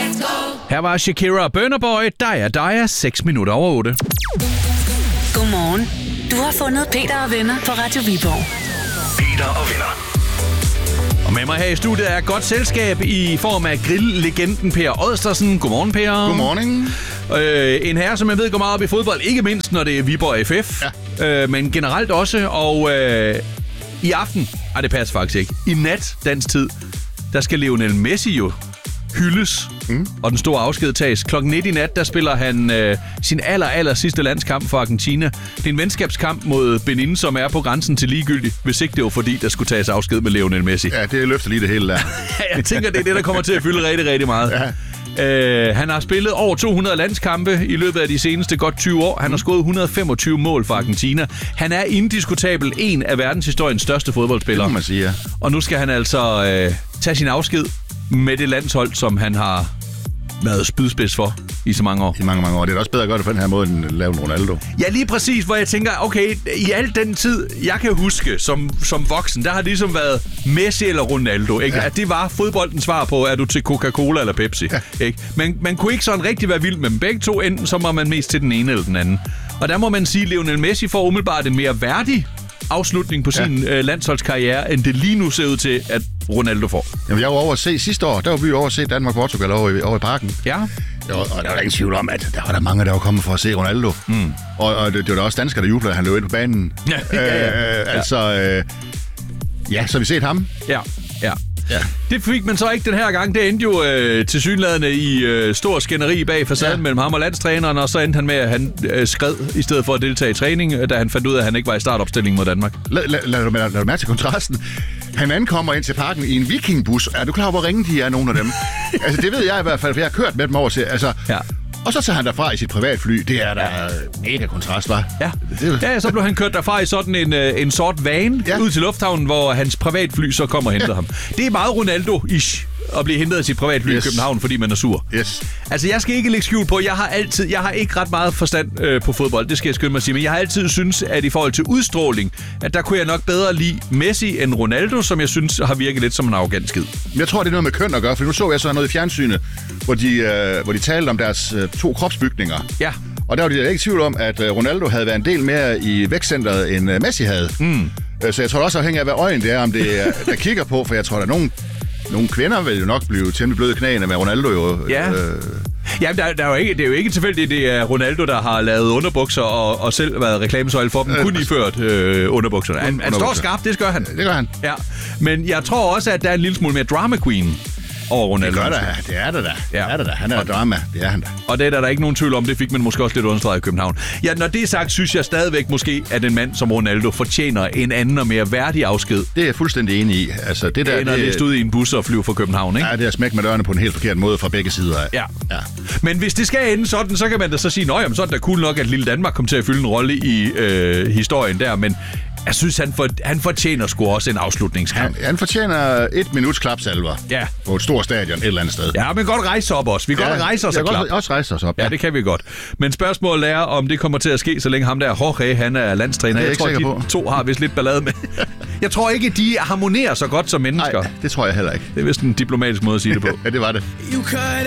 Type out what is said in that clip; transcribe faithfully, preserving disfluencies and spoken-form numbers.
Her var Shakira og Burna Boy, Daya Daya, seks minutter over otte. Godmorgen. Du har fundet Peter og venner på Radio Viborg. Peter og venner. Og med mig her i studiet er godt selskab i form af grilllegenden Per Odstersen. Godmorgen, Per. Godmorgen. Øh, en herre, som jeg ved går meget op i fodbold, ikke mindst når det er Viborg F F, ja. øh, men generelt også. Og øh, i aften, ej det passer faktisk ikke, i nat dansk tid, der skal Lionel Messi jo hyldes, mm. og den store afsked tages. Klokken nitten i nat, der spiller han øh, sin aller, aller sidste landskamp for Argentina. Det er en venskabskamp mod Benin, som er på grænsen til ligegyldigt, hvis ikke det var fordi, der skulle tages afsked med Lionel Messi. Ja, det løfter lige det hele der. Jeg tænker, det er det, der kommer til at fylde rigtig, rigtig meget. Ja. Uh, han har spillet over to hundrede landskampe i løbet af de seneste godt tyve år. Han har scoret et hundrede og femogtyve mål for Argentina. Han er indiskutabel en af verdenshistoriens største fodboldspillere. Det må man sige, ja. Og nu skal han altså uh, tage sin afsked med det landshold, som han har været spydspids for i så mange år. I mange, mange år. Det er også bedre at gøre det på den her måde, end at lave en Ronaldo. Ja, lige præcis, hvor jeg tænker, okay, i al den tid, jeg kan huske som, som voksen, der har det ligesom været Messi eller Ronaldo, ikke? Ja. At det var fodboldens svar på, er du til Coca-Cola eller Pepsi, ja. Ikke? Men man kunne ikke sådan rigtig være vild med dem begge to, enten så var man mest til den ene eller den anden. Og der må man sige, at Lionel Messi får umiddelbart en mere værdig afslutning på sin ja. øh, landsholdskarriere, end det lige nu ser ud til, at Ronaldo får. Jamen, jeg var over at se sidste år, der var vi over at se Danmark-Portugal over i, over i parken. Ja. Og, og der var ingen tvivl om, at der var der mange, der var kommet for at se Ronaldo. Mm. Og, og det, det var der også danskere, der jublede, at han løb ind på banen. Ja, ja, ja. Øh, altså, øh, ja, så har vi set ham. Ja, ja. Ja. Det fik man så ikke den her gang. Det endte jo øh, tilsyneladende i øh, stor skænderi bag facaden ja. mellem ham og landstræneren, og så endte han med, at han øh, skred i stedet for at deltage i træning, da han fandt ud af, at han ikke var i startopstillingen mod Danmark. Lad, lad, lad, lad, lad du mærke til kontrasten. Han ankommer ind til parken i en vikingbus. Er du klar over, hvor ringe de er, nogle af dem? Altså, det ved jeg i hvert fald, for jeg har kørt med dem over til. Altså, ja. Og så tager han derfra i sit privatfly. Det er da ja. mega kontrast, hva'? Ja. ja, så blev han kørt derfra i sådan en, en sort van ja. ud til lufthavnen, hvor hans privatfly så kommer og henter ham. Det er meget Ronaldo-ish at blive hentet af sit privatfly yes. i København, fordi man er sur. Yes. Altså, jeg skal ikke lægge skjul på, jeg har altid, jeg har ikke ret meget forstand øh, på fodbold, det skal jeg skynde mig at sige, men jeg har altid synes, at i forhold til udstråling, at der kunne jeg nok bedre lide Messi end Ronaldo, som jeg synes har virket lidt som en arrogant skid. Jeg tror, det er noget med køn at gøre, for nu så jeg så noget i fjernsynet, hvor de, øh, hvor de talte om deres øh, to kropsbygninger. Ja. Og der var de ikke i tvivl om, at øh, Ronaldo havde været en del mere i vækstcentret, end øh, Messi havde. Mm. Øh, så jeg tror også afhængig af, hvad øjen det er, om det er, der kigger på, for jeg tror, der er nogen Nogle kvinder vil jo nok blive temmelig bløde i knæene med Ronaldo jo. Ja. Øh... Jamen, der, der er jo ikke, det er jo ikke tilfældigt, det er Ronaldo, der har lavet underbukser og, og selv været reklamesøjle for dem, øh, kun iført øh, underbukserne. Han, han står skarpt, det gør han. Det gør han. Ja. Men jeg tror også, at der er en lille smule mere drama queen over Ronaldo. Det gør der, det er det da. Ja. Det er det da. Han er og, drama, det er han da. Og det er der, der er ikke nogen tvivl om, det fik man måske også lidt understreget i København. Ja, når det er sagt, synes jeg stadigvæk måske, at en mand som Ronaldo fortjener en anden og mere værdig afsked. Det er jeg fuldstændig enig i. Altså, det der, det er det ud i en bus og flyve fra København, ikke? Ja, det er smæk med dørene på en helt forkert måde fra begge sider af. Ja. ja. Men hvis det skal ende sådan, så kan man da så sige, nøj, så er det da cool nok, at lille Danmark kommer til at fylde en rolle i øh, historien der, men jeg synes, han, for, han fortjener sgu også en afslutningskamp. Han, han fortjener et minuts klapsalver ja. på et stort stadion et eller andet sted. Ja, men godt rejse op også. Vi kan ja, godt rejse os og klap. også rejse os op. Ja. ja, det kan vi godt. Men spørgsmålet er, om det kommer til at ske, så længe ham der Jorge, han er landstræner. Jeg, jeg tror, de på. to har vist lidt ballade med. Jeg tror ikke, de harmonerer så godt som mennesker. Nej, det tror jeg heller ikke. Det er vist en diplomatisk måde at sige det på. Ja, det var det.